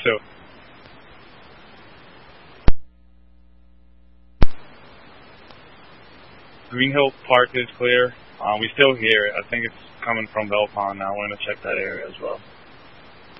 too. Green Hill Park is clear. We still hear it. I think it's coming from Bell Pond now. We're going to check that area as well.